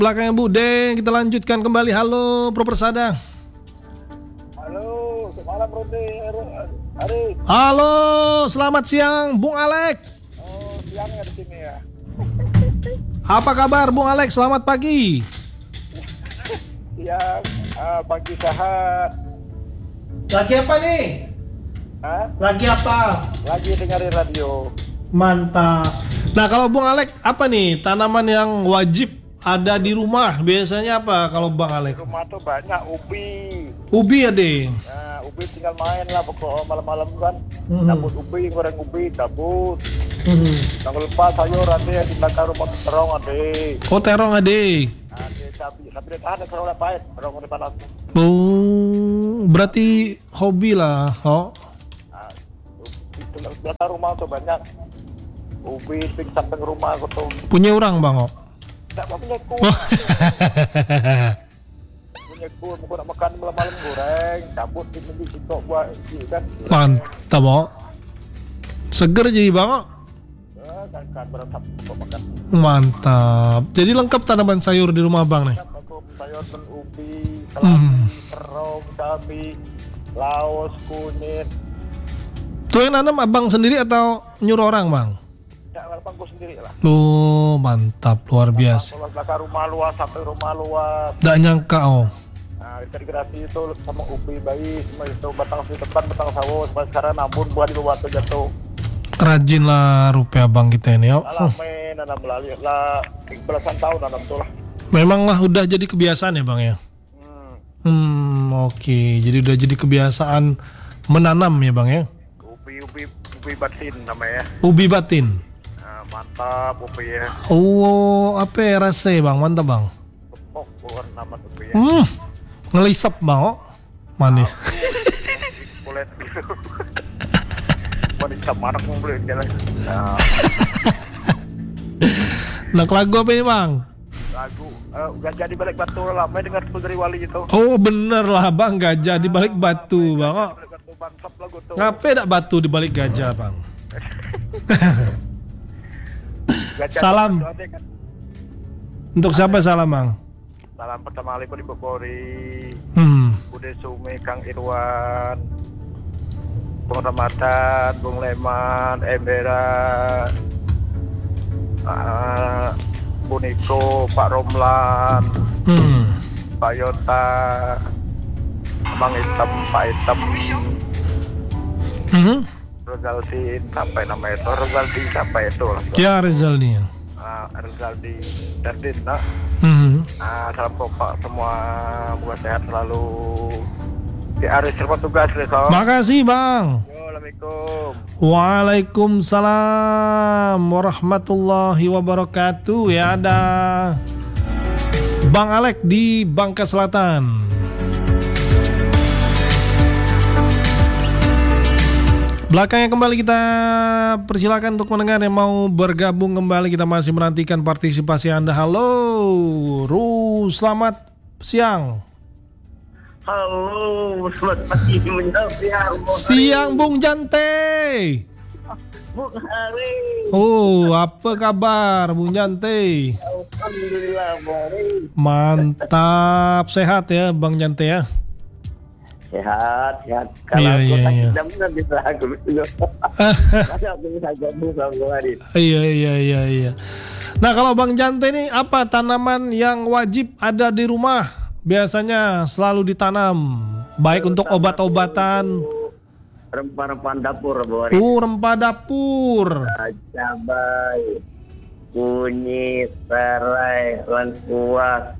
belakangnya Bu Deng. Kita lanjutkan kembali. Halo Bro Persada. Halo, selamat Rode, Arif. Halo, selamat siang Bung Alek. Oh, siangnya di sini ya. Apa kabar Bung Alek? Selamat pagi. Siang, pagi sehat. Lagi apa nih? Hah? Lagi apa? Lagi dengerin radio. Mantap. Nah kalau Bung Alek, apa nih tanaman yang wajib ada di rumah? Biasanya apa kalau Bang Di Alek? rumah tuh banyak ubi. Ubi ya deh. Nah, ubi tinggal main lah pokok malam-malam kan. Mhm. Cabut ubi, goreng ubi, cabut. Tanggal lepas sayur ada di belakang rumah terong ada. Oh terong ade. Ada tapi dia tahan kalau udah pahit, terong di panas. Oh berarti hobi lah. Oh. Nah, di belakang rumah tuh banyak ubi di samping rumah aku tuh. Punya orang Bang. Oh. Tak punya ku. Punya ku, mau nak makan malam-malam goreng, cabut di meja sitok buat kan. Mantap oh. Seger jadi Bang. Oh. Kan beratap untuk makan. Mantap. Jadi lengkap tanaman sayur di rumah Bang nih. Aku sayur dan ubi, kelapa, terong, cabai, laos, kunyit. Tuh yang nanam abang sendiri atau nyuruh orang Bang? Ya, lapangku sendiri lah. Oh mantap, luar biasa. Kalau belakang rumah luas, sampai rumah luas. Nggak nyangka oh. Nah, integrasi itu sama ubi bayi, semua itu batang si depan, batang sawo, sampai sekarang nabun buah di bawah tuh jatuh. Rajin lah rupiah Bang kita ini oh. Alah, main nanam melalui lah, belasan tahun nanam tuh lah. Memang lah udah jadi kebiasaan ya Bang ya. Oke. Jadi udah jadi kebiasaan menanam ya Bang ya. Ubi batin namanya. Ubi batin. Nah, mantap ubi ya. Oh, apa ya rasanya Bang? Mantap Bang. Tepok bukan nama ubi ya. Ngelisap Bang oh. Manis. Kulit gitu. Manis sama anak mau beli jalan. Nah, lagu apa ini Bang? Lagu Gajah di Balik Batu lah. Main dengar dari Wali itu. Oh bener lah Bang, gajah di balik batu Bang oh. Mantap lagu tuh. Ngapain dak batu di balik gajah Bang? Gajah Salam. ada kan? Untuk siapa salam Bang? Salam pertama kali di Bogori. Bude Sume, Kang Irwan, Bung Ramadan, Bung Leman, Embera, Bu Niko, Pak Romlan, Pak Yota, Bang Hitam, Pak Hitam, Rozaldi, sampai nama itu Rozaldi sampai itu lah. Ya Rezaldi. Rozaldi Dardin nak. Salam kompak semua, buat sehat selalu. Di Aris serba tugas besok. Makasih Bang. Assalamualaikum. Waalaikumsalam warahmatullahi wabarakatuh. Ya ada Bang Alek di Bangka Selatan. Belakangnya kembali kita persilakan untuk mendengar yang mau bergabung kembali. Kita masih menantikan partisipasi Anda. Halo, selamat siang. Halo, selamat pagi menjelang siang. Siang Bung Jante. Bung Hari. Oh, apa kabar Bung Jante? Alhamdulillah, Hari. Mantap, sehat ya Bang Jante ya. Sehat. Kalau Iya, aku iya, tak iya. tidak benar bisa aku dulu. Masa aku bisa gabung sama Bung Hari. Iya. Nah kalau Bang Jante ini apa tanaman yang wajib ada di rumah? Biasanya selalu ditanam, baik untuk obat-obatan. Rempah-rempah dapur, Bung Hari. Rempah dapur. Cabai, kunyit, serai, lengkuas,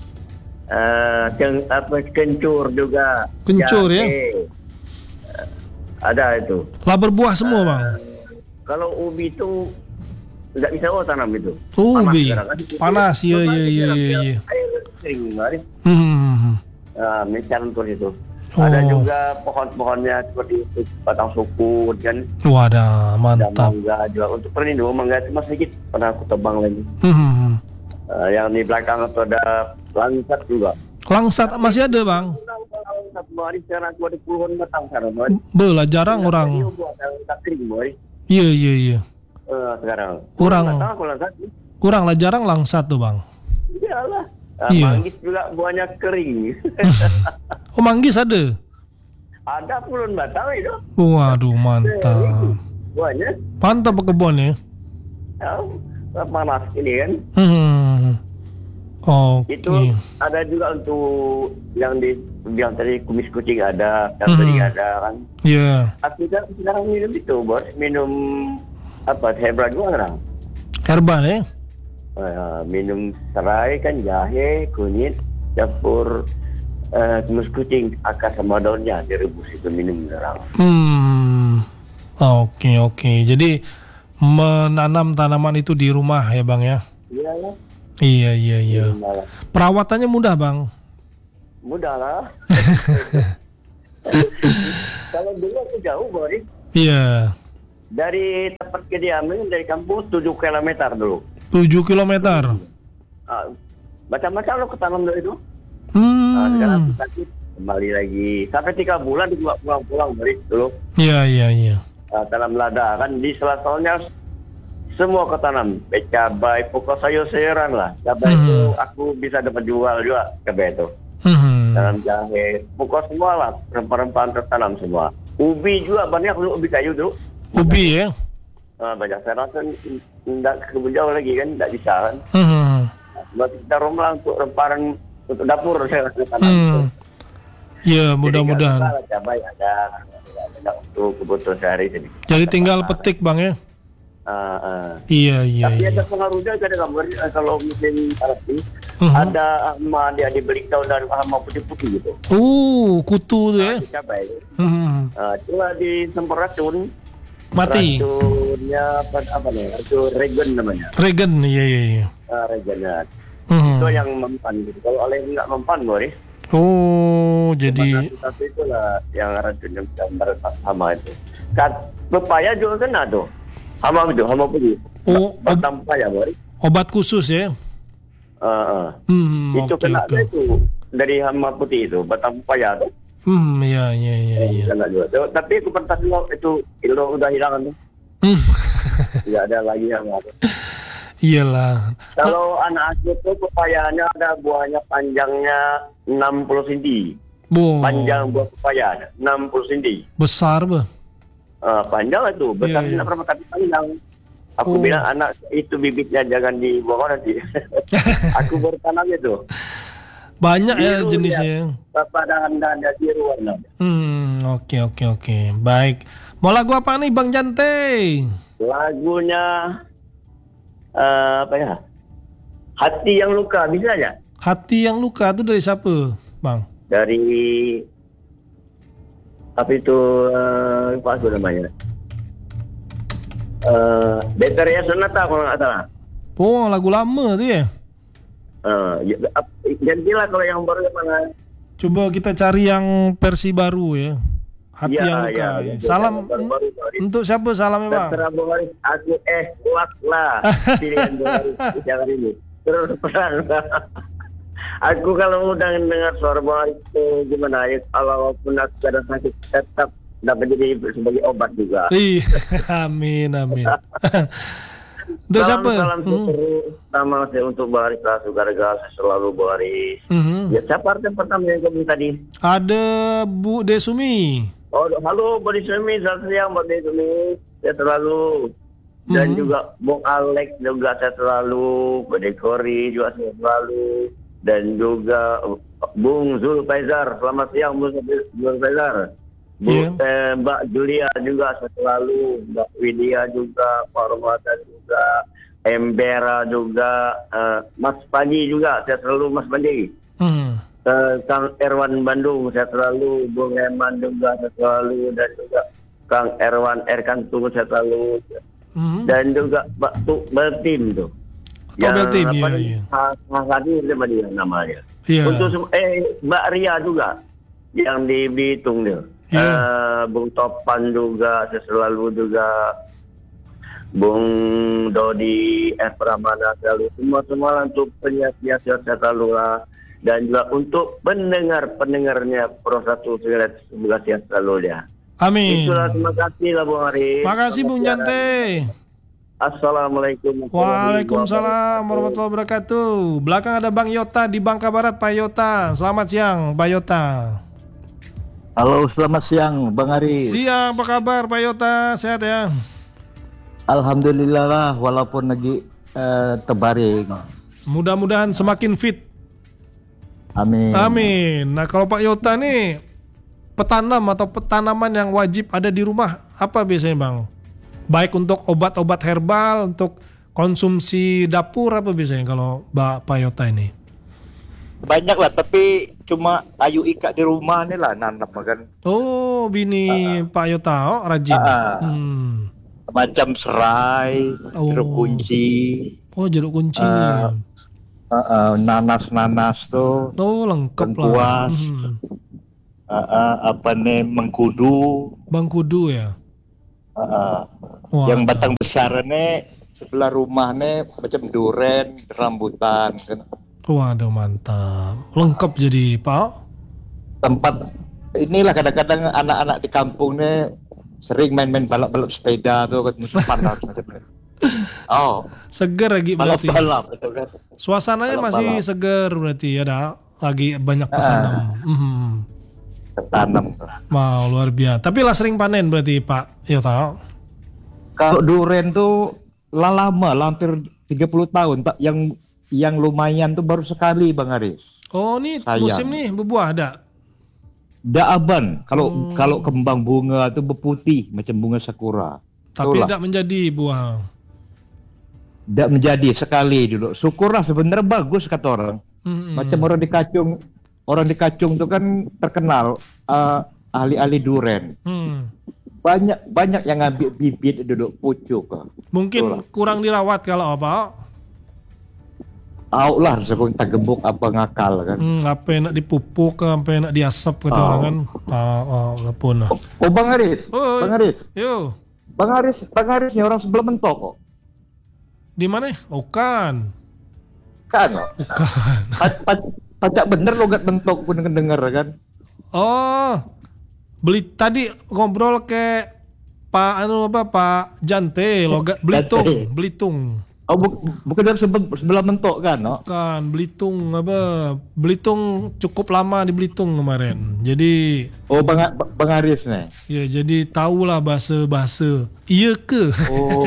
kencur juga. Kencur ya? Ada itu. Lah berbuah semua Bang. Kalau ubi itu nggak bisa tanam itu. Ubi, sekarang kan. panas, iya. Air kering, Bung Hari. Mencari terus itu. Oh. Ada juga pohon-pohonnya seperti itu, batang sukun kan. Wadah, Ada mantap. mangga juga. Untuk perlindungan mangga cuma sedikit pernah aku tebang lagi. Yang di belakang itu ada langsat juga. Langsat masih ada Bang. Langsat Bung Hari, sekarang aku ada puluhan batang sekarang. Belah jarang orang. Kering Bung Hari. Iya. Sekarang. Kurang. Batang aku langsat. Kurang lah jarang langsat tuh Bang. Iyalah. Iya. Manggis juga buahnya kering. Oh, manggis ada? Ada pulun Batam itu. Waduh, mantap. Buahnya. Mantap kebun ya. Panas ini kan. Oke. Itu ada juga untuk yang yang tadi kumis kucing ada, yang tadi ada kan. Iya. Aku sekarang minum itu, bos. Minum apa? Herbal juga sekarang. Herbal ya? Minum serai kan, jahe, kunyit, campur kumis kucing, akar sama daunnya direbus itu minum sekarang. Oke. Jadi menanam tanaman itu di rumah ya Bang ya? Iya ya. Iya. Perawatannya mudah Bang? Mudah lah. Kalau dulu aku jauh, Boris. Iya. Dari tempat kediaman dari kampung 7 km dulu. 7 kilometer. Macam-macam lo ketanam dulu itu. Sekarang sakit kembali lagi. Sampai 3 bulan juga pulang-pulang Boris dulu. Iya. Tanam lada kan di sela-selanya semua ketanam. Cabai, pokok sayur-sayuran lah. Cabai itu aku bisa dapat jual juga cabai itu. Tanam jahe, pokok semua lah. Rempah-rempahan tertanam semua. Ubi juga banyak dulu, ubi kayu dulu. Ubi ya? Banyak. Saya rasa tidak kebun jauh lagi kan, tidak bisa kan. Buat kita rumah untuk rempahan untuk dapur saya rasa tanam. Iya, mudah-mudahan. Cabai ada untuk kebutuhan sehari ini. Jadi tinggal petik Bang ya? Iya. Tapi ada pengaruhnya gambar kalau musim panas ini ada hama dia dibeli daun dari hama putih-putih gitu. Kutu tuh ya? Cabai. Cuma disempur racun. Mati. Racunnya apa nih? Racun regen namanya. Regen, iya. Regennya. Itu yang mempan gitu. Kalau oleh nggak mempan, Boris. Jadi tapi itulah yang racun yang gambar hama itu. Pepaya juga kena tuh. Hama putih. Batang pepaya, Boris. Obat khusus ya? Itu kena itu dari hama putih itu, batang pepaya tuh. Iya. Kena juga. Tapi aku pernah dulu itu udah hilang tuh. Tidak ada lagi yang ada. Iyalah. Kalau anak aku tuh pepayanya ada buahnya panjangnya 60 cm. Panjang buah pepaya 60 cm. Besar bah. Panjang itu, besar tidak pernah tapi panjang. Aku bilang anak itu bibitnya jangan dibuang nanti. Aku bertanam itu. Banyak biru ya jenisnya. Pada anda biru warna. Oke. Baik. Mau lagu apa nih Bang Jante? Lagunya apa ya? Hati yang luka, bisa aja. Hati yang luka itu dari siapa, Bang? Dari apa itu apa itu namanya? Betteria Sonata kalau nggak salah. Lagu lama tuh ya? Gantilah kalau yang baru mana? Coba kita cari yang versi baru ya. Hati yang luka. Ya. Salam baru. Untuk siapa salamnya Bang? Terserah Boris, aku kuat lah pilihan Boris yang ini. Terus perang. Aku kalau udah dengar suara Boris itu gimana ya? Walaupun aku ada sakit tetap dapat jadi sebagai obat juga. Amin. Untuk siapa? Salam sama saya untuk Boris lah, Sugarga selalu Boris. Ya siapa artinya pertama yang kamu tadi? Ada Bu Desumi. Halo Bu Desumi, selamat siang Bu Desumi. Saya selalu dan juga Bung Alex juga saya selalu, Bu Dekori juga saya selalu dan juga Bung Zulfaizar. Selamat siang Bung Zulfaizar. Mbak Julia juga saya selalu, Mbak Widya juga, Pak Romatan juga, Embera juga, Mas Panji juga, saya selalu Mas Panji. Kang Erwan Bandung, saya selalu, Bung Eman juga, saya selalu, dan juga Kang Erwan Erkantung, saya selalu, dan juga Mbak Beltim tuh. Beltim, iya. Hadir dia namanya. Iya. Untuk Mbak Ria juga, yang di Bitung dia. Bung Topan juga, saya selalu juga, Bung Dodi, Pramana selalu, semua untuk penyiar saya selalu lah, dan juga untuk pendengarnya Pro 1 Sigaret, semoga sehat selalu dia. Amin. Itulah, terima kasih lah Bung Ari. Makasih Bung Jante. Assalamualaikum. Waalaikumsalam warahmatullahi wabarakatuh. Belakang ada Bang Yota di Bangka Barat, Pak Yota. Selamat siang, Pak Yota. Halo, selamat siang, Bang Ari. Siang, apa kabar Pak Yota? Sehat ya? Alhamdulillah lah, walaupun lagi terbaring. Mudah-mudahan semakin fit. Amin. Amin. Nah, kalau Pak Yota nih petanam atau petanaman yang wajib ada di rumah apa biasanya, Bang? Baik untuk obat-obat herbal, untuk konsumsi dapur apa biasanya kalau Pak Yota ini? Banyak lah, tapi cuma kayu ikat di rumah nih lah nanam kan. Oh, bini Pak Yota rajin. Macam serai, jeruk kunci. Oh, jeruk kunci. Nanas tuh. Oh, lengkap lah. Apa nih, mengkudu. Bangkudu ya. Yang batang besar nih sebelah rumah nih macam duren, rambutan kan. Waduh, mantap. Lengkap jadi, Pak. Tempat inilah kadang-kadang anak-anak di kampung nih sering main-main balap-balap sepeda tuh kan, musim panas macam itu. Oh, seger lagi berarti. balap-balap itu kan. Suasananya masih seger berarti ada lagi banyak petanam. Tanam. Wow, luar biasa. Tapi lah sering panen berarti Pak Yota. Kalau duren tuh lama, hampir 30 tahun, Pak. Yang lumayan tuh baru sekali, Bang Aris. Oh, ini Sayang. musim nih berbuah ada. Daaban. Kalau kembang bunga tuh berputih macam bunga sakura. Tapi Itulah. tidak menjadi buah. Tidak menjadi sekali dulu. Syukurlah, sebenarnya bagus kata orang. Macam orang di Kacung tuh kan terkenal ahli-ahli duren. Banyak yang ngambil bibit duduk pucuk. Mungkin Itulah. kurang dirawat kalau apa? Lah, sekong tak gembuk apa ngakal kan. Apa enak dipupuk, apa enak diasap kata orang kan. Ngapun. Oh, Bang Aris. Oh, Bang Aris. Yo. Bang Aris nih orang sebelah mentok kok. Di mana? Oh, kan. Kan? Bukan. Pacak bener logat mentok pun denger kan. Oh. Tadi ngobrol ke Pak Pak Jante logat Belitung. Oh, bukan dari sebelah mentok kan, no? Kan Belitung Belitung cukup lama di Belitung kemarin. Jadi Bang Aris nih. ya jadi tahulah bahasa. Iya ke? Oh.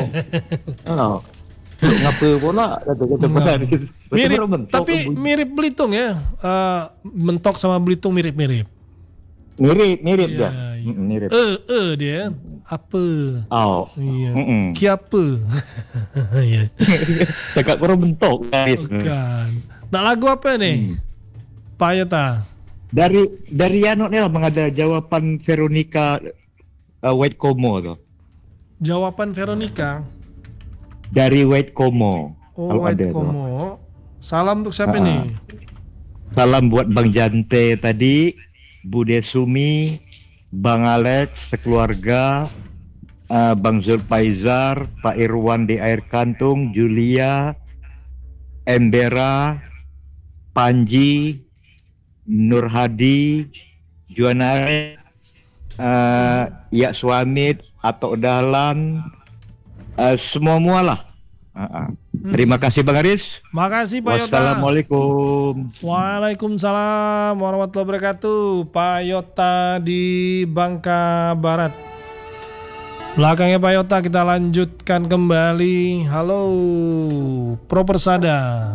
Ngapa pula kata Bang Aris. Mirip, tapi mirip Belitung ya. Mentok sama Belitung mirip-mirip. Mirip Ya, dia. Mirip. Dia apa? Oh. Iya. Kiapa? Iya. Cakap orang bentuk Aris. Bukan. Nak lagu apa nih? Pak Yota. Dari anu nih lah mengada jawaban Veronica White Como tuh. Jawaban Veronica. Dari White Como. Oh, White Como. Salam untuk siapa nih? Salam buat Bang Jante tadi, Bu Desumi, Bang Alex sekeluarga, Bang Zulfaizar, Pak Irwan di Air Kantung, Julia, Embera, Panji, Nur Hadi, Juanare, Ya Suamit atau Dahlan, semua lah. Terima kasih Bang Aris. Makasih Pak Yota. Wassalamualaikum. Waalaikumsalam warahmatullahi wabarakatuh. Pak Yota di Bangka Barat. Belakangnya Pak Yota kita lanjutkan kembali. Halo, Pro Persada.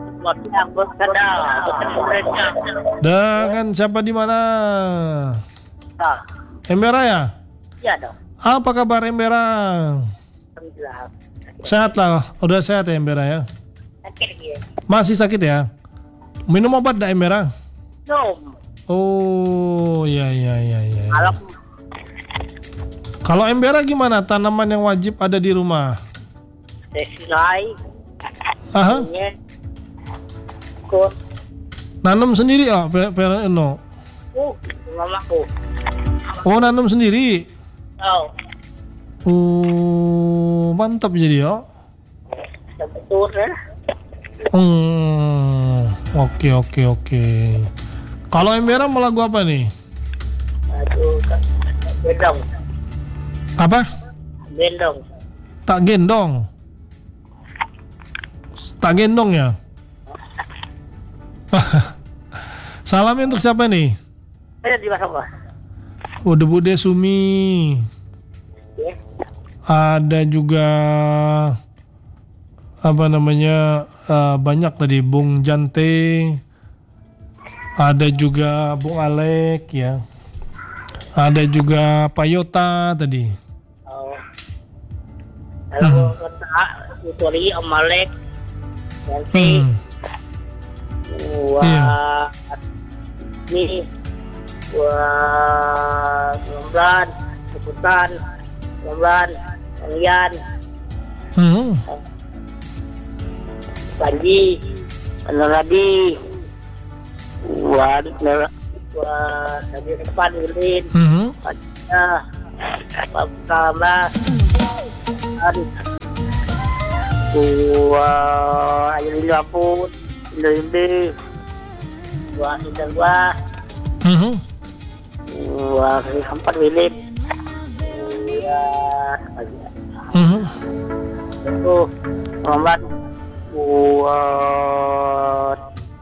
Dengan siapa di mana? Embera ya? Iya dong. Apa kabar Embera? Sehat lah, udah sehat ya Embera ya? Sakit dia. Masih sakit ya? Minum obat dah Embera? Belum. Oh, iya. Kalau Kalau Embera gimana? Tanaman yang wajib ada di rumah? sesuai, Aha, kok, nanam sendiri ya, no. mamaku. Oh, nanam sendiri. Oh, Oh, mantap jadi ya. betul ya. Oke. Kalau Embera mau lagu apa nih? Aduh, gendong. Apa? Gendong. Tak gendong. Tak gendong ya? Salamnya untuk siapa nih? Saya di mana Pak? Udah Bude Sumi. Ya. Ada juga apa namanya banyak tadi Bung Jante. Ada juga Bung Alek ya. Ada juga Pak Yota tadi. Oh. Halo kata Utori Om Malek. Nanti wah ini wah Lemban, Sebutan, Lemban, Kalian, Panji, Nuradi, wah tadi depan Wilin, Panjina, Pak Kama, wah Ayun Laput, Indonesia, wah Indah wah, wah Hampat Wilin, itu Muhammad, wah,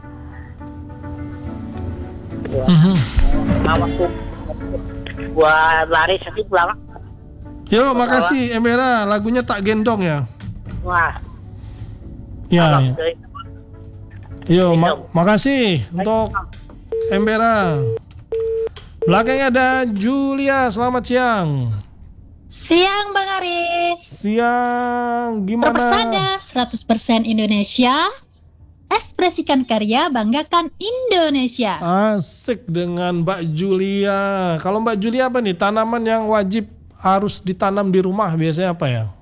mamaku, wah lari sakit pelawak, Yo, makasih Embera, lagunya Tak Gendong ya. wah. Ya. Yo, makasih untuk Embera. Belakangnya ada Julia, selamat siang. Siang Bang Aris. Siang, gimana? Berpersada 100% Indonesia. Ekspresikan karya, banggakan Indonesia. Asik dengan Mbak Julia. Kalau Mbak Julia apa nih? Tanaman yang wajib harus ditanam di rumah biasanya apa ya?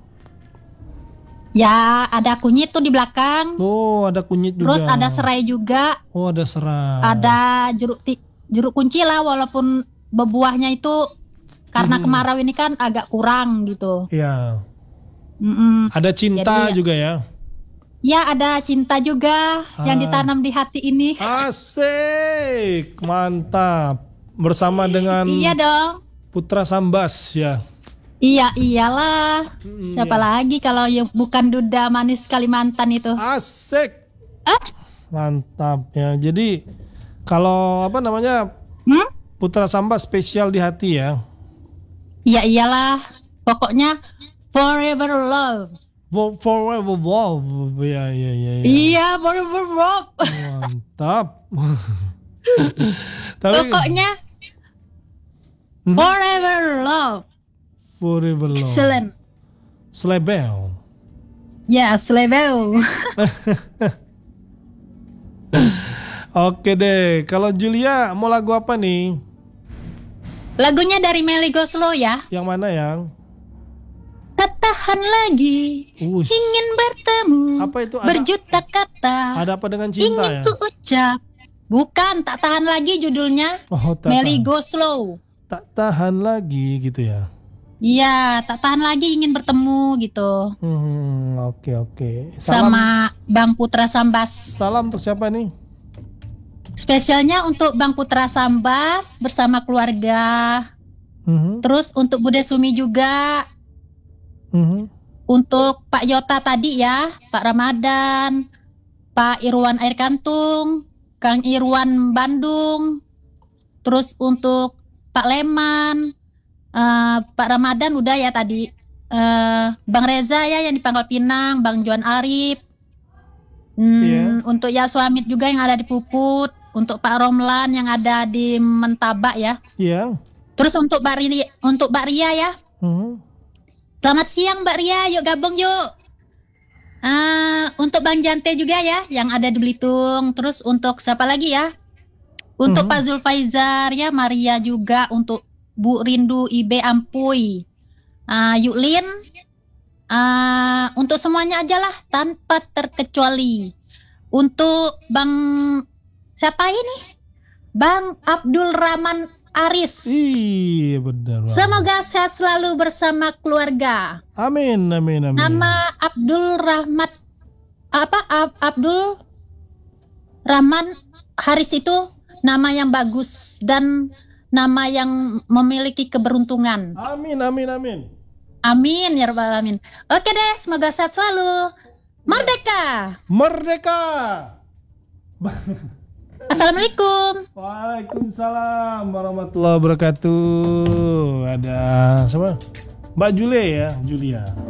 Ya, ada kunyit tuh di belakang. Oh, ada kunyit juga. Terus ada serai juga. Oh, ada serai. Ada jeruk kunci lah, walaupun bebuahnya itu karena kemarau ini kan agak kurang gitu. Iya. Ada cinta Jadi, juga ya. Ya, ada cinta juga yang ditanam di hati ini. Asik, mantap. Bersama dengan Iya dong. Putra Sambas ya. Iya iyalah. Siapa lagi kalau yang bukan Duda Manis Kalimantan itu? Asik. Mantap ya. Jadi kalau apa namanya Putra Sambas spesial di hati ya. Iya iyalah. Pokoknya forever love. Forever love. Ya. Iya forever love. Mantap. Tapi Pokoknya forever love. forever love. Excellent. Slebel. Ya, slebel. Oke deh. Kalau Julia mau lagu apa nih? Lagunya dari Melly Goeslaw ya. Yang mana yang? Tak tahan lagi, Ush. ingin bertemu. Apa itu? Berjuta kata. Ada apa dengan cinta Ingin ya? ku ucap. Bukan, tak tahan lagi judulnya. Oh, tak Melly tahan. Goeslaw. Tak tahan lagi gitu ya. Iya, tak tahan lagi ingin bertemu gitu. Oke. Salam, Sama Bang Putra Sambas. salam untuk siapa nih? Spesialnya untuk Bang Putra Sambas bersama keluarga. Terus untuk Bude Sumi juga. Untuk Pak Yota tadi ya, Pak Ramadan, Pak Irwan Air Kantung, Kang Irwan Bandung. Terus untuk Pak Leman, Pak Ramadan udah ya tadi. Bang Reza ya yang di Pangkal Pinang, Bang Juan Arif. Untuk Yaswamit juga yang ada di Puput, untuk Pak Romlan yang ada di Mentabak ya. Iya. Terus untuk Mbak Ria ya. Selamat siang Mbak Ria, yuk gabung yuk. Untuk Bang Jante juga ya yang ada di Belitung. Terus untuk siapa lagi ya? Untuk Pak Zulfaizar ya, Maria juga, untuk Bu Rindu Ibe Ampuy, Yuklin, untuk semuanya aja lah tanpa terkecuali. Untuk Bang siapa ini? Bang Abdul Rahman Aris. Iya benar. Semoga sehat selalu bersama keluarga. Amin. Nama Abdul Rahmat Abdul Rahman Haris itu nama yang bagus dan nama yang memiliki keberuntungan. Amin. Amin ya rabbal alamin. Oke deh, semoga sehat selalu. Merdeka. Merdeka. Assalamualaikum. Waalaikumsalam warahmatullahi wabarakatuh. Ada siapa? Mbak Julia ya, Julia.